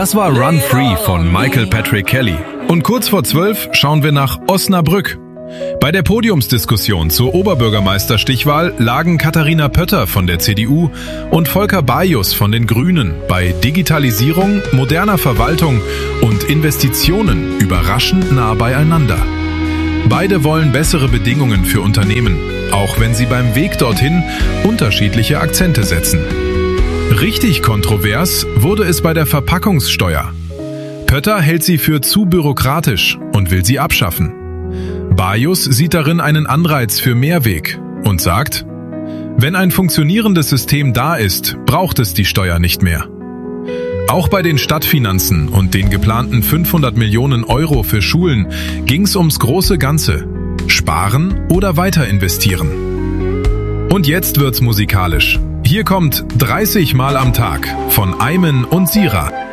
Das war Run Free von Michael Patrick Kelly. Und kurz vor 12 schauen wir nach Osnabrück. Bei der Podiumsdiskussion zur Oberbürgermeisterstichwahl lagen Katharina Pötter von der CDU und Volker Bajus von den Grünen bei Digitalisierung, moderner Verwaltung und Investitionen überraschend nah beieinander. Beide wollen bessere Bedingungen für Unternehmen, auch wenn sie beim Weg dorthin unterschiedliche Akzente setzen. Richtig kontrovers wurde es bei der Verpackungssteuer. Pötter hält sie für zu bürokratisch und will sie abschaffen. Bajus sieht darin einen Anreiz für Mehrweg und sagt, wenn ein funktionierendes System da ist, braucht es die Steuer nicht mehr. Auch bei den Stadtfinanzen und den geplanten 500 Millionen Euro für Schulen ging es ums große Ganze. Sparen oder weiter investieren. Und jetzt wird's musikalisch. Hier kommt 30 Mal am Tag von Ayman und Sira.